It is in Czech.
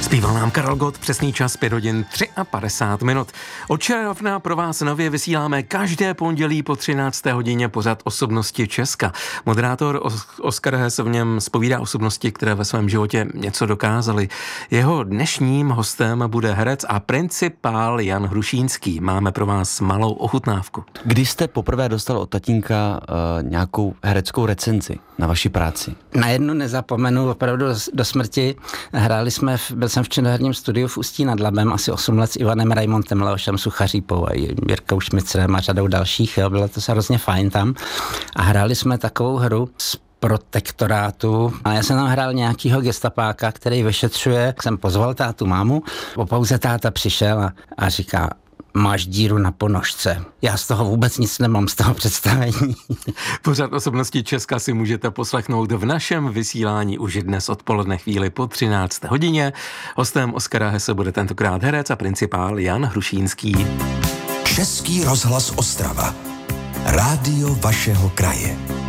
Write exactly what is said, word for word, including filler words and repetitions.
Zpíval nám Karel Gott, přesný čas pět hodin padesát tři minut. Od června pro vás nově vysíláme každé pondělí po třinácté hodině pořad Osobnosti Česka. Moderátor Oskar Hess v něm zpovídá osobnosti, které ve svém životě něco dokázaly. Jeho dnešním hostem bude herec a principál Jan Hrušínský. Máme pro vás malou ochutnávku. Kdy jste poprvé dostal od tatínka uh, nějakou hereckou recenzi na vaši práci? Na jednu nezapomenu, opravdu do smrti. Hráli jsme, v, byl jsem v činoherním studiu v Ústí nad Labem asi osm let s Ivanem Raimontem, Leošem Suchařípou a Jirkou Šmicrem a řadou dalších. Jo. Bylo to se hrozně fajn tam. A hráli jsme takovou hru z protektorátu a já jsem tam hrál nějakýho gestapáka, který vyšetřuje. Jsem pozval tátu mámu, po pauze táta přišel a, a říká: máš díru na ponožce. Já z toho vůbec nic nemám, z toho představení. Pořad Osobnosti Česka si můžete poslechnout v našem vysílání už dnes odpoledne chvíli po třinácté hodině. Hostem Oskara Hesse bude tentokrát herec a principál Jan Hrušínský. Český rozhlas Ostrava. Rádio vašeho kraje.